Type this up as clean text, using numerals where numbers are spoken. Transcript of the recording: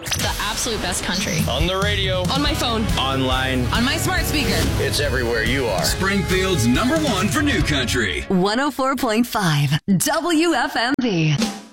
The absolute best country. On the radio. On my phone. Online. On my smart speaker. It's everywhere you are. Springfield's #1 for new country. 104.5 WFMV.